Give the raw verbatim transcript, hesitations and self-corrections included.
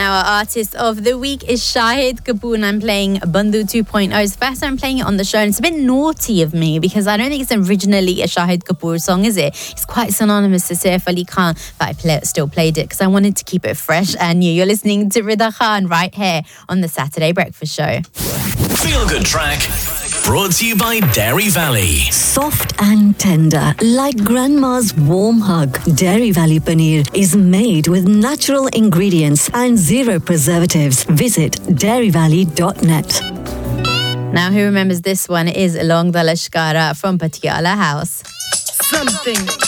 Now, our artist of the week is Shahid Kapoor, and I'm playing Bandhu two point oh. It's the first time I'm playing it on the show, and it's a bit naughty of me because I don't think it's originally a Shahid Kapoor song, is it? It's quite synonymous to Saif Ali Khan, but I play, still played it because I wanted to keep it fresh and new. You're listening to Rida Khan right here on the Saturday Breakfast Show. Feel Good Track, brought to you by Dairy Valley. Soft and tender, like grandma's warm hug. Dairy Valley paneer is made with natural ingredients and zero preservatives. Visit dairy valley dot net. Now, who remembers this one? It is Long the Lashkara from Patiala House. Something